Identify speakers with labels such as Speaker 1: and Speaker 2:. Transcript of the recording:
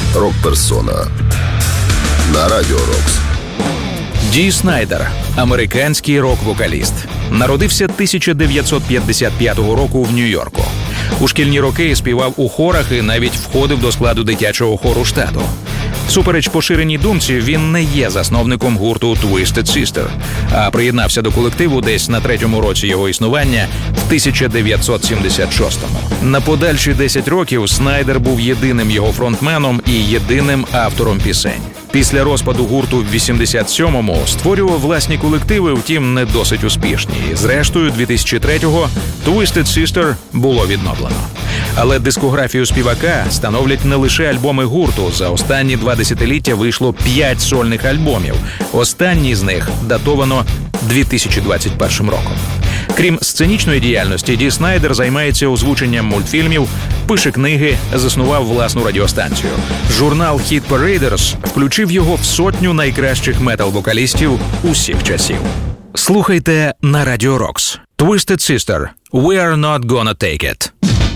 Speaker 1: Рок-персона на Радіо Рокс.
Speaker 2: Ді Снайдер – американський рок-вокаліст. Народився 1955 року в Нью-Йорку. У шкільні роки співав у хорах і навіть входив до складу дитячого хору штату. Всупереч поширеній думці, він не є засновником гурту Twisted Sister, а приєднався до колективу десь на 3-му році його існування в 1976-му. На подальші 10 років Снайдер був єдиним його фронтменом і єдиним автором пісень. Після розпаду гурту в 87-му створював власні колективи, втім не досить успішні. Зрештою, 2003-го Twisted Sister було відновлено. Але дискографію співака становлять не лише альбоми гурту. За останні 2 десятиліття вийшло 5 сольних альбомів. Останній з них датовано 2021 роком. Крім сценічної діяльності, Ді Снайдер займається озвученням мультфільмів, пише книги, заснував власну радіостанцію. Журнал Hit Paraders включив його в 100 найкращих метал-вокалістів усіх часів. Слухайте на Радіо Рокс. Twisted Sister. We are not gonna take it.